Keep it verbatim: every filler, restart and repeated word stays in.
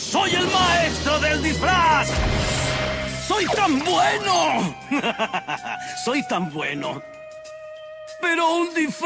¡Soy el maestro del disfraz! ¡Soy tan bueno! ¡Soy tan bueno! Pero un disfraz...